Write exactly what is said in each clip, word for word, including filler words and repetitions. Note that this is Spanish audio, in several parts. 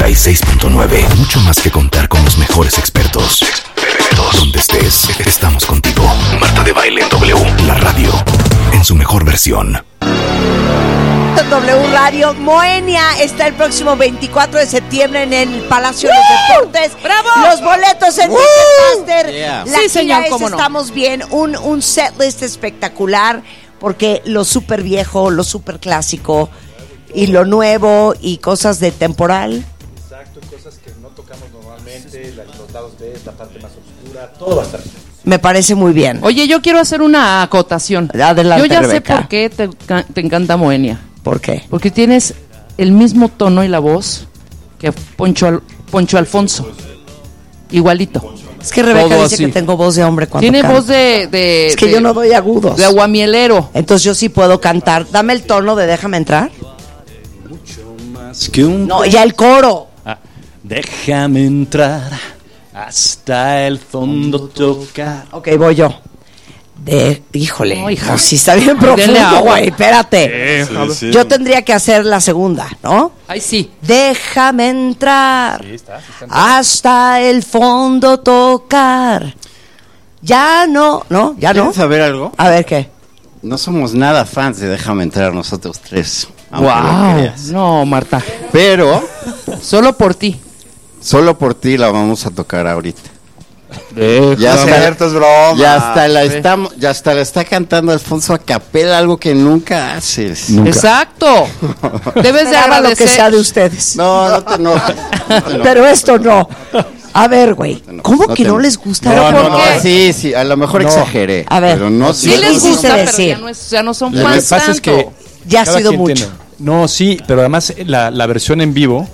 noventa y seis punto nueve. Mucho más que contar con los mejores expertos. Expertos. Donde estés, estamos contigo. Marta de Baile en W. La radio en su mejor versión. W Radio. Moenia está el próximo veinticuatro de septiembre en el Palacio de los Deportes. ¡Bravo! Los boletos en Ticketmaster. Yeah. La Sí, señor, es cómo no. Estamos bien. Un, un setlist espectacular porque lo súper viejo, lo súper clásico y lo nuevo y cosas de temporal. Exacto, cosas que no tocamos normalmente, la, los lados B, la parte más oscura, todo va a estar bien. Me parece muy bien. Oye, yo quiero hacer una acotación. Adelante, Yo ya Rebeca. sé por qué te, te encanta Moenia. ¿Por qué? Porque tienes el mismo tono y la voz que Poncho, Al- Poncho Alfonso. Igualito. Es que Rebeca Todo dice así. que tengo voz de hombre cuando Tiene canto. voz de, de... Es que de- yo no doy agudos. de aguamielero. Entonces yo sí puedo cantar. Dame el tono de Déjame entrar. Más que un... No, ya el coro. Ah, déjame entrar hasta el fondo tocar. Ok, voy yo. De, híjole, No, hija. no, sí está bien Denle profundo, agua. güey, espérate. Sí, sí. Yo tendría que hacer la segunda, ¿no? Ay, sí. Déjame entrar Sí, está, sí está. hasta el fondo tocar. Ya no, ¿no? Ya no. ¿Quieres saber algo? A ver qué. No somos nada fans de Déjame entrar nosotros tres. aunque lo Wow. creas. No, Marta. Pero Solo por ti. solo por ti la vamos a tocar ahorita. Ya está- cierto, es broma. Ya hasta la está, ya hasta la está cantando Alfonso a capela, algo que nunca haces. Exacto. Debes de Haga lo que sea agradecer. de ustedes. No, no te enojes. no te enojes. Pero esto no. A ver, güey, No, ¿cómo no que te- no les gusta? No, ¿Pero no, por no, qué? sí, sí, a lo mejor No. exageré. A ver. pero no Sí ¿Qué les quisiste gusta, pero decir? ya no, es, ya no son Lo que fans pasa es que tanto. Ya ha cada sido quien mucho. tiene- No, sí, pero además la, la versión en vivo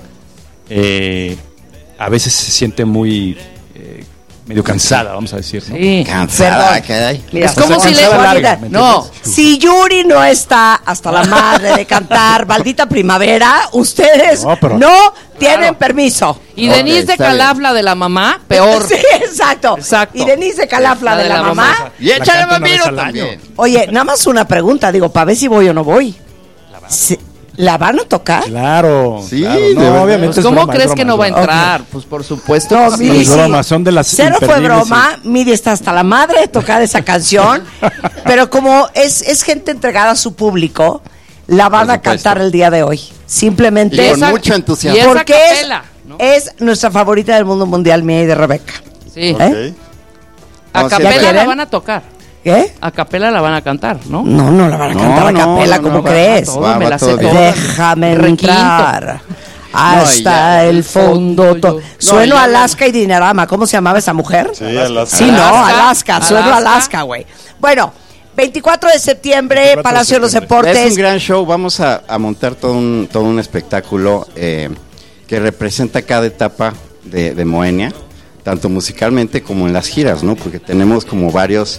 eh, a veces se siente muy eh, medio cansada, vamos a decir, ¿no? Sí. Cansada, Perdón. caray. Mira, Es como O sea, si le... cansada larga, ¿me No. entiendes? Si Yuri no está hasta la madre de cantar Maldita Primavera, ustedes No, pero- no tienen Claro. permiso. Y Ok, Denise de está bien. Calafla de la mamá, peor. Sí, exacto. Exacto. Y Denise de Calafla de la, mamá. Y échale canta una vez vampiro al año. también. Oye, nada más una pregunta, digo, para ver si voy o no voy. Se- ¿La van a tocar? Claro, Sí, claro. de No, verdad. obviamente Pues, es ¿cómo broma, es crees broma, que no es va a broma. entrar? Pues por supuesto. No, que sí. Miri, Es sí. broma, son de las Cero fue imperdibles, broma, Miri está hasta la madre de tocar esa canción, pero como es, es gente entregada a su público, la van Por a supuesto. cantar el día de hoy. Simplemente Y con Esa- mucho entusiasmo. y esa porque es, capela, ¿no? es nuestra favorita del mundo mundial, mía y de Rebeca. Sí. ¿Eh? A No, sí, capela ¿quieren? la van a tocar. ¿Qué? A capela la van a cantar, ¿no? No, no la van a No, cantar a no, capela, no, ¿cómo no, va- crees? Todo, Va, me va la sé todo bien. toda. Déjame Requinto. entrar hasta ya. el fondo. to- No, Sueno ya, Alaska y Dinarama. ¿Cómo se llamaba esa mujer? Sí, Alaska. Sí, no, Alaska. Alaska. Sueno Alaska. Alaska, güey. Bueno, veinticuatro de septiembre, veinticuatro de Palacio de los septiembre. Es Deportes. un gran show, vamos a, a montar todo un, todo un espectáculo eh, que representa cada etapa de, de Moenia, tanto musicalmente como en las giras, ¿no? Porque tenemos como varios,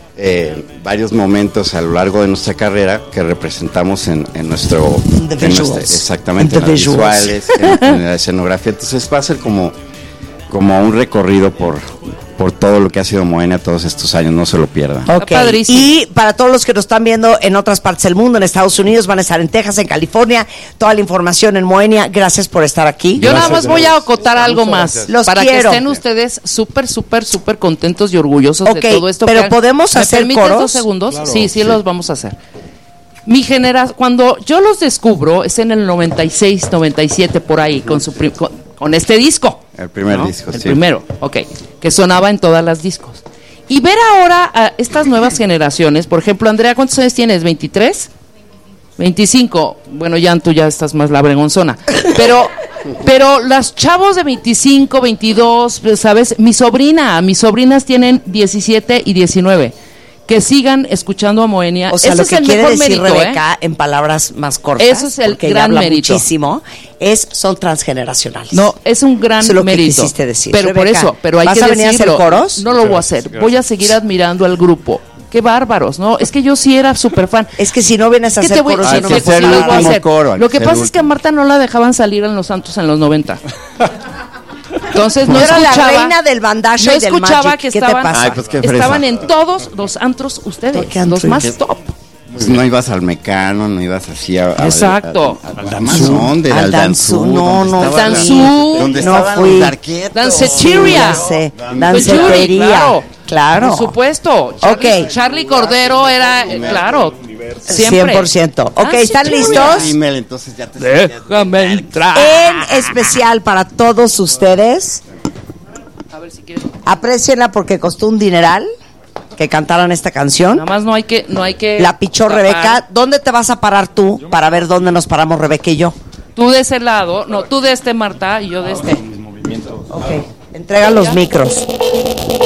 eh, varios momentos a lo largo de nuestra carrera que representamos en, en nuestro... The en nuestra- visuals. exactamente, The en las visuals. visuales, en, en la escenografía. Entonces va a ser como, como un recorrido por, por todo lo que ha sido Moenia todos estos años, no se lo pierdan. Ok. Está padrísimo. Y para todos los que nos están viendo en otras partes del mundo, en Estados Unidos, van a estar en Texas, en California, toda la información en Moenia. Gracias por estar aquí. Yo nada Gracias, más voy a gracias. acotar algo Muchas más. gracias. Los para quiero. que estén ustedes súper, súper, súper contentos y orgullosos Ok, de todo esto. pero que- ¿podemos ¿Me hacer permites coros? dos segundos? Claro, sí, sí, sí. los vamos a hacer. Mi generación, cuando yo los descubro, es en el noventa y seis, noventa y siete, por ahí, con, su prim- con, con este disco. El primer ¿no? disco, El sí. primero, ok, que sonaba en todas las discos. Y ver ahora a estas nuevas generaciones, por ejemplo, Andrea, ¿cuántos años tienes? ¿veintitrés? veinticinco. Bueno, ya tú ya estás más labregonzona. Pero, pero las chavos de veinticinco, veintidós, pues, ¿sabes? Mi sobrina, mis sobrinas tienen diecisiete y diecinueve. Que sigan escuchando a Moenia. O sea, Ese lo es que el quiere mejor decir mérito, ¿eh? Rebeca, en palabras más cortas, Eso es el porque ella gran habla mérito. muchísimo, es son transgeneracionales. No, es un gran Eso es lo que mérito. quisiste decir. Pero por Rebeca, eso, pero hay ¿vas que a venir a hacer decirlo. coros? No lo voy a Gracias, hacer. gracias. Voy a seguir admirando al grupo. Qué bárbaros, ¿no? Es que yo sí era súper fan. Es que si no vienes a ¿Qué hacer te voy- coros, Hay yo no que me ser sí el lo voy a último hacer. coro, hay Lo que que ser pasa el es que a Marta no la dejaban salir en Los Santos en los noventa. Entonces no Yo era escuchaba. la reina del bandasha no y del escuchaba Magic. que ¿Qué te estaban, pasa? Ay, pues qué fresa. estaban en todos los antros ustedes, ¿Qué antro? los más ¿Qué? top. Pues no ibas al Mecano, no ibas así a... a Exacto. A, a, a, al ¿Dónde? Al Al Danzú, Danzú. no, no. Al Danzú. Donde No estaban fui. los darquetos. Danceteria. Sí, ya sé. Con Dancetería. Yuri, claro. Claro. Por supuesto. Charlie, Ok. Charlie Cordero era, eh, claro, siempre. cien por ciento. Ok, ¿están Danceteria. listos? Email, entonces ya te Déjame entrar. En especial para todos ustedes. A ver si quieres. Aprecienla porque costó un dineral que cantaran esta canción. Nada más no hay que, no hay que. La pichó tapar. Rebeca. ¿Dónde te vas a parar tú para ver dónde nos paramos Rebeca y yo? Tú de ese lado, no, tú de este, Marta, y yo de este. Ok. Entrega los micros.